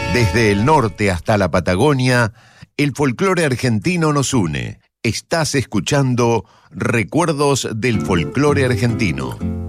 Desde el norte hasta la Patagonia, el folclore argentino nos une. Estás escuchando Recuerdos del Folclore Argentino.